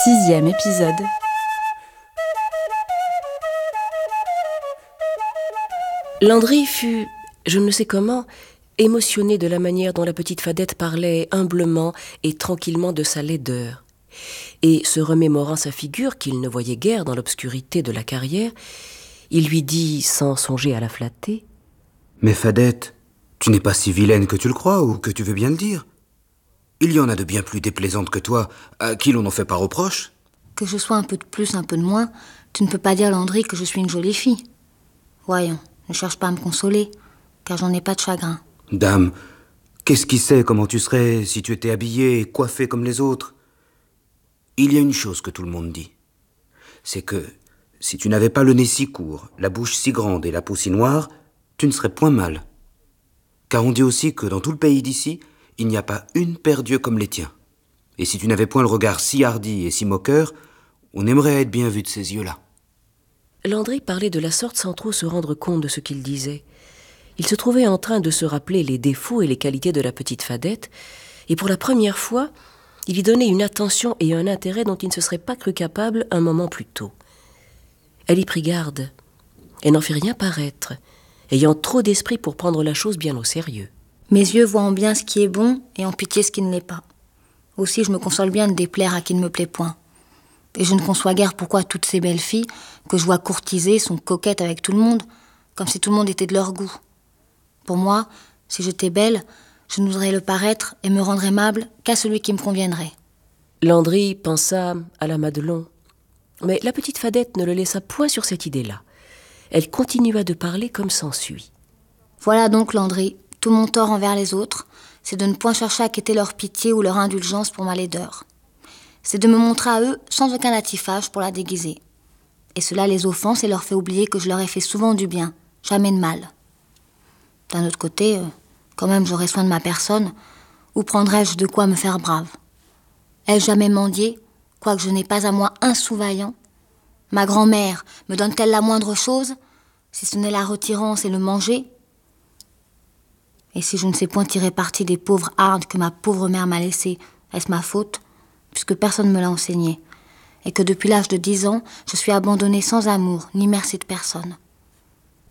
6e épisode. Landry fut, je ne sais comment, émotionné de la manière dont la petite Fadette parlait humblement et tranquillement de sa laideur. Et se remémorant sa figure qu'il ne voyait guère dans l'obscurité de la carrière, il lui dit, sans songer à la flatter: « Mais Fadette, tu n'es pas si vilaine que tu le crois ou que tu veux bien le dire. Il y en a de bien plus déplaisantes que toi, à qui l'on n'en fait pas reproche. » Que je sois un peu de plus, un peu de moins, tu ne peux pas dire, Landry, que je suis une jolie fille. Voyons, ne cherche pas à me consoler, car j'en ai pas de chagrin. Dame, qu'est-ce qui sait comment tu serais si tu étais habillée et coiffée comme les autres? Il y a une chose que tout le monde dit, c'est que si tu n'avais pas le nez si court, la bouche si grande et la peau si noire, tu ne serais point mal. Car on dit aussi que dans tout le pays d'ici, il n'y a pas une paire d'yeux comme les tiens. Et si tu n'avais point le regard si hardi et si moqueur, on aimerait être bien vu de ces yeux-là. Landry parlait de la sorte sans trop se rendre compte de ce qu'il disait. Il se trouvait en train de se rappeler les défauts et les qualités de la petite Fadette, et pour la première fois, il y donnait une attention et un intérêt dont il ne se serait pas cru capable un moment plus tôt. Elle y prit garde. Elle n'en fit rien paraître, ayant trop d'esprit pour prendre la chose bien au sérieux. Mes yeux voient en bien ce qui est bon et en pitié ce qui ne l'est pas. Aussi, je me console bien de déplaire à qui ne me plaît point. Et je ne conçois guère pourquoi toutes ces belles filles que je vois courtiser sont coquettes avec tout le monde, comme si tout le monde était de leur goût. Pour moi, si j'étais belle, je ne voudrais le paraître et me rendre aimable qu'à celui qui me conviendrait. Landry pensa à la Madelon, mais la petite Fadette ne le laissa point sur cette idée-là. Elle continua de parler comme s'ensuit. Voilà donc, Landry, tout mon tort envers les autres, c'est de ne point chercher à quêter leur pitié ou leur indulgence pour ma laideur. C'est de me montrer à eux sans aucun latifage pour la déguiser. Et cela les offense et leur fait oublier que je leur ai fait souvent du bien, jamais de mal. D'un autre côté, quand même j'aurais soin de ma personne, où prendrais-je de quoi me faire brave? Ai-je jamais mendié, quoique je n'ai pas à moi un sou vaillant? Ma grand-mère me donne-t-elle la moindre chose, si ce n'est la retirance et le manger? Et si je ne sais point tirer parti des pauvres hardes que ma pauvre mère m'a laissées, est-ce ma faute, puisque personne ne me l'a enseigné, et que depuis l'âge de 10 ans, je suis abandonnée sans amour ni merci de personne?